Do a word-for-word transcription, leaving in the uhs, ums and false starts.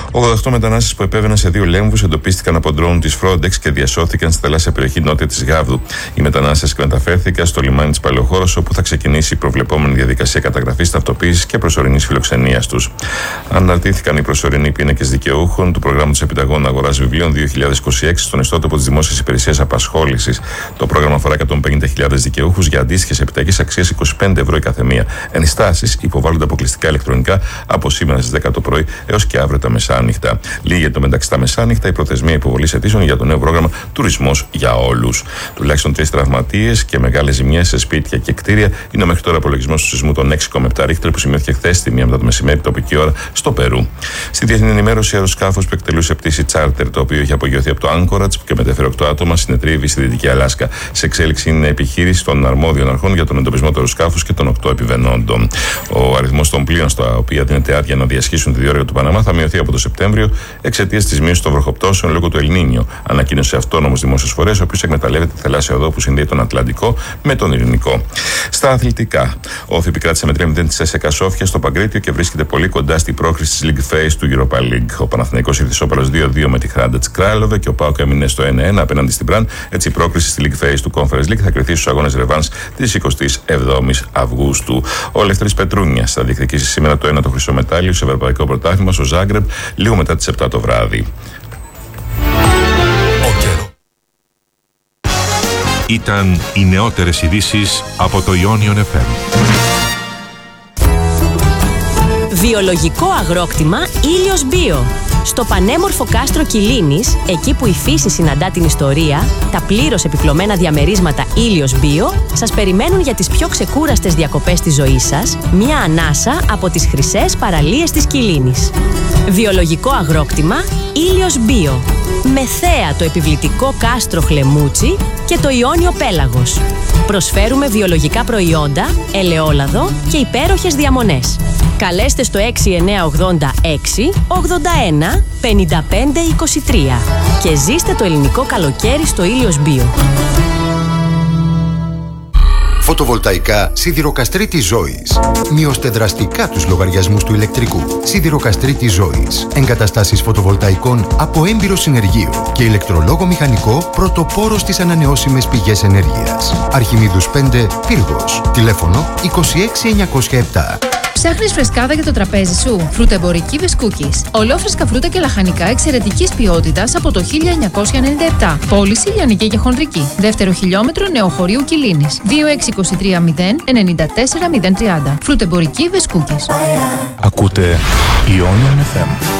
ογδόντα οκτώ μετανάστες που επέβαιναν σε δύο λέμβους εντοπίστηκαν από ντρόουν της Frontex και διασώθηκαν στη θαλάσσια περιοχή νότια της Γάβδου. Οι μετανάστες μεταφέρθηκαν στο λιμάνι της Παλαιοχώρος, όπου θα ξεκινήσει η προβλεπόμενη διαδικασία καταγραφής, ταυτοποίησης και προσωρινής φιλοξενίας τους. Αναρτήθηκαν οι προσωρινοί πίνακες δικαιούχων του προγράμματος επιταγών αγοράς βιβλίων δύο χιλιάδες είκοσι έξι στον ιστότοπο της Δημόσιας Υπηρεσίας Απασχόλησης. Το πρόγραμμα αφορά εκατόν πενήντα χιλιάδες δικαιούχους για αντίστοιχες επιταγές αξίας είκοσι πέντε ευρώ η καθεμία. Ενστάσεις υποβάλλονται αποκλειστικά ηλεκτρονικά από σήμερα στις δέκα το πρωί έως και αύριο τα μεσάνυχτα. Λίγη το μεταξύ τα μεσάνυχτα η προθεσμία υποβολής αιτήσεων για το νέο πρόγραμμα Τουρισμός για Όλους. Τουλάχιστον τρεις τραυματίες και μεγάλες ζημιές σε σπίτια και κτίρια είναι ο μέχρι τώρα απολογισμός του σεισμού των έξι κόμμα επτά ρίχτερ που σημειώθηκε χθες στη μία μετά το μεσημέρι τοπική ώρα στο Περού. Στη διεθνή ενημέρωση, αεροσκάφος που εκτελούσε πτήση τσάρτερ, το οποίο είχε απογειωθεί από το Άγκορατς και μετέφερε οκτώ άτομα, συνετρίβει στη Δυτική Αλάσκα. Σε εξέλιξη είναι επιχείρηση των αρμόδιων αρχών για τον εντοπισμό του αεροσκάφους και των οκτώ επιβαινόντων. Ο αριθμός των πλοίων στα οποία δίνεται άδεια να διασχίσουν τη διόρυγα του Παναμά θα μειωθεί από το Σεπτέμβριο εξαιτίας της μείωσης των βροχοπτώσεων λόγω του Ελνίνιο, ανακοίνωσε αυτόνομος δημόσιος φορέας, ο οποίος εκμεταλλεύεται τη θαλάσσια οδό που συνδέει τον Ατλαντικό με τον Ειρηνικό. Στα αθλητικά, ο Όφη επικράτησε με τρία μηδέν τη ΕΣΕΚΑ Σόφια στο Παγκρίτιο και βρίσκεται πολύ κοντά στην πρόκριση της League Phase του Europa League. Ο Παναθηναϊκός ήρθε ισόπαλος δύο δύο με τη Hrádec Králové και ο ΠΑΟΚ έμεινε στο ένα ένα απέναντι στην Μπραν. Έτσι, η πρόκριση στη League Phase του Conference League θα κριθεί στους αγώνες ρεβάνς της εικοστής εβδόμης Αυγούστου. Ο Λευτέρης Πετρούνιας θα διεκδικήσει σήμερα το ένατο χρυσό μετάλλιο σε ευρωπαϊκό πρωτάθλημα στο Ζάγκρεπ λίγο μετά τις επτά το βράδυ. Ήταν οι νεότερες ειδήσεις από το Ionion εφ εμ. Βιολογικό αγρόκτημα Ήλιος Bio. Στο πανέμορφο κάστρο Κιλίνης, εκεί που η φύση συναντά την ιστορία, τα πλήρως επιπλωμένα διαμερίσματα Ήλιος Bio σας περιμένουν για τις πιο ξεκούραστες διακοπές της ζωής σας, μια ανάσα από τις χρυσές παραλίες της Κιλίνης. Βιολογικό αγρόκτημα Ήλιος Bio. Με θέα το επιβλητικό κάστρο Χλεμούτσι και το Ιόνιο Πέλαγος. Προσφέρουμε βιολογικά προϊόντα, ελαιόλαδο και υπέροχες διαμονές. Καλέστε στο έξι εννιά ογδόντα έξι ογδόντα ένα πενήντα πέντε είκοσι τρία και ζήστε το ελληνικό καλοκαίρι στο Ήλιος Bio. Φωτοβολταϊκά Σιδηροκαστρίτης Ζώης. Μειώστε δραστικά τους λογαριασμούς του ηλεκτρικού. Σιδηροκαστρίτης Ζώης. Εγκαταστάσεις φωτοβολταϊκών από έμπειρο συνεργείο και ηλεκτρολόγο μηχανικό πρωτοπόρο στις ανανεώσιμες πηγές ενέργειας. Αρχιμίδους πέντε, Πύργος. Τηλέφωνο είκοσι έξι εννιακόσια επτά. Ψάχνεις φρεσκάδα για το τραπέζι σου? Φρουτεμπορική Βεσκούκης. Ολόφρεσκα φρούτα και λαχανικά εξαιρετικής ποιότητας από το χίλια εννιακόσια ενενήντα επτά. Πώληση λιανική και χονδρική. Δεύτερο χιλιόμετρο Νεοχωρίου Κιλίνης. δύο έξι δύο τρία μηδέν εννιά τέσσερα μηδέν τρία μηδέν. Φρουτεμπορική Βεσκούκης. Ακούτε Ionion εφ εμ.